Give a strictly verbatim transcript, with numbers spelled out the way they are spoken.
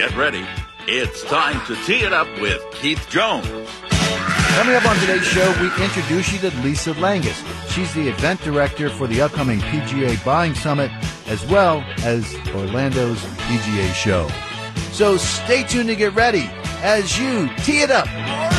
get ready. It's time to tee it up with Keith Jones. Coming up on today's show, we introduce you to Lisa Langus. She's the event director for the upcoming P G A Buying Summit, as well as Orlando's P G A Show. So stay tuned to get ready as you tee it up